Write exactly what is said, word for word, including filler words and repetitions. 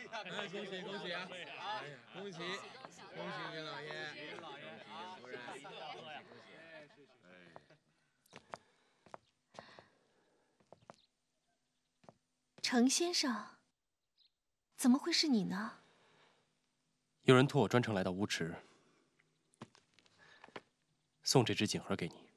哎，恭喜恭喜啊！哎呀，恭喜恭喜云老爷， 云老爷啊， 夫人， 恭喜恭喜！ 哎，是是。哎， 程先生，怎么会是你呢？ 有人托我专程来到乌池，送这只锦盒给你。